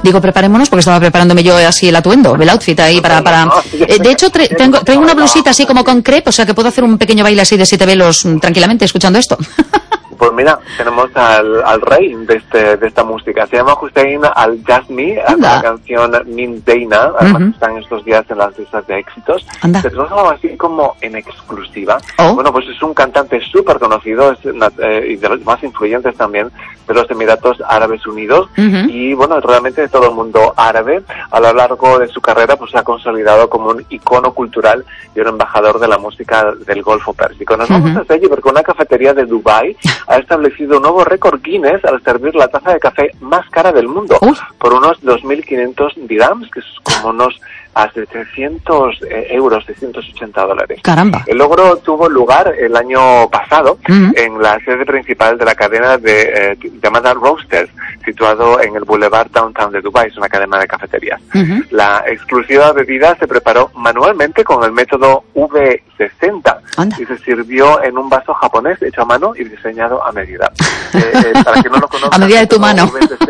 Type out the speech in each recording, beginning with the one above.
Digo, preparémonos, porque estaba preparándome yo así el atuendo, el outfit ahí para... De hecho, traigo una blusita así como con crepe, o sea que puedo hacer un pequeño baile así de 7 velos tranquilamente escuchando esto. Pues mira, tenemos al rey de esta música. Se llama Hussein Al-Jazmi, la canción Min Deina, además están estos días en las listas de éxitos. Se trata así como en exclusiva. Bueno, pues es un cantante súper conocido y de los más influyentes también de los Emiratos Árabes Unidos. Y bueno, realmente de todo el mundo árabe. A lo largo de su carrera pues se ha consolidado como un icono cultural y un embajador de la música del Golfo Pérsico. Nos vamos hasta allí porque una cafetería de Dubái ha establecido un nuevo récord Guinness al servir la taza de café más cara del mundo por unos 2.500 dirhams, que es como unos a 700 euros, $680. Caramba. El logro tuvo lugar el año pasado en la sede principal de la cadena llamada Roasters, situado en el Boulevard Downtown de Dubái. Es una cadena de cafeterías. La exclusiva bebida se preparó manualmente con el método V60 y se sirvió en un vaso japonés hecho a mano y diseñado a medida. Para que no lo conozcan, a medida de tu mano.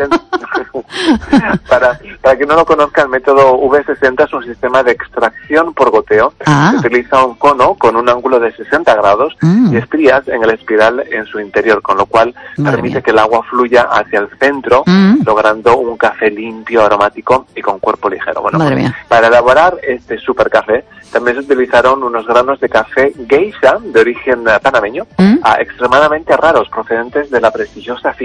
Para que no lo conozca, el método V60 es un sistema de extracción por goteo. Se utiliza un cono con un ángulo de 60 grados y estrías en el espiral en su interior, con lo cual permite que el agua fluya hacia el centro, logrando un café limpio, aromático y con cuerpo ligero. Bueno, para elaborar este super café también se utilizaron unos granos de café geisha de origen panameño, extremadamente raros, procedentes de la prestigiosa